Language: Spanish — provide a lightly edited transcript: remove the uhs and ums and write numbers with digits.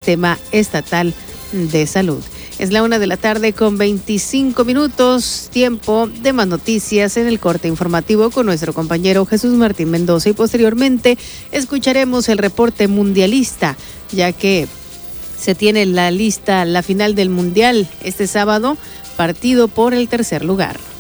Sistema Estatal de Salud. Es la 1:25 p.m, tiempo de más noticias en el corte informativo con nuestro compañero Jesús Martín Mendoza, y posteriormente escucharemos el reporte mundialista, ya que se tiene la final del Mundial este sábado, partido por el tercer lugar.